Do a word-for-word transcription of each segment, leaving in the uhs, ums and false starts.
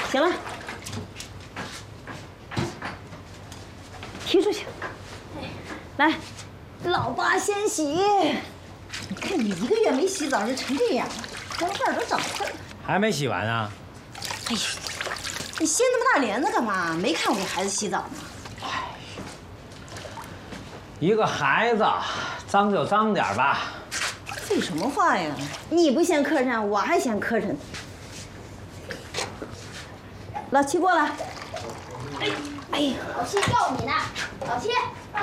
行了，踢出去。来，老爸先洗。你看你一个月没洗澡就成这样了，光棍都长刺了。 还没洗完啊？ 哎呀，你掀那么大帘子干嘛？没看我给孩子洗澡呢。哎， 一个孩子，脏就脏点吧。 废什么话呀！你不嫌磕碜，我还嫌磕碜。老七过来。哎，哎呀， 老七叫你呢，老七。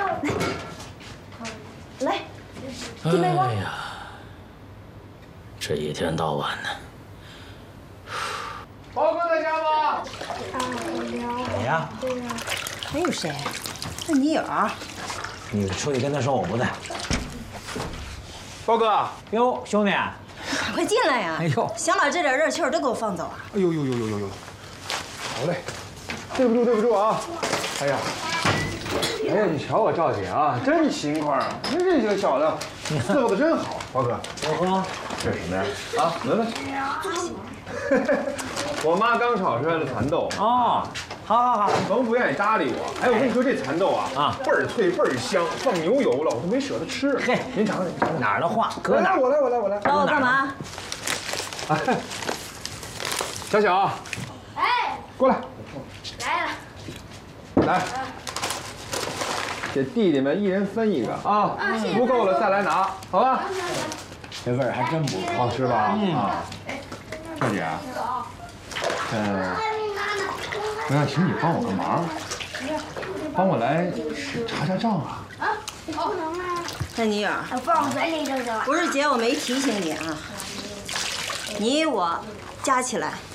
来，来，进被窝。 哎呀，这一天到晚的。 包哥在家吗？ 谁呀？ 还有谁？那你友。 你出去跟他说我不在。 包哥， 哟，兄弟， 赶快进来呀！ 哎呦， 想把这点热气儿都给我放走啊！ 哎呦呦呦呦呦呦！好嘞，对不住对不住啊！哎呀，哎呀，你瞧我赵姐啊，真勤快啊！你这几个小的伺候的真好。包哥， 我喝。 这是什么呀？啊，闻闻。我妈刚炒出来的蚕豆。 哦，好好好， 甭不愿意搭理我。哎，我跟你说，这蚕豆啊，啊，倍儿脆倍儿香，放牛油了，我都没舍得吃。 嘿， 您尝尝，您尝尝。 哪儿的话，搁哪儿？ 我来，我来，我来。 找我干嘛？ 哎，小小， 哎， 过来。 来了。 来，给弟弟们一人分一个啊，不够了再来拿，好吧？ 这味儿还真不错， 好吃吧？啊，赵姐，呃，我想请你帮我个忙，帮我来查查账啊。 啊，不能啊。 那你友， 放嘴里就行了。 不是姐，我没提醒你啊。你我加起来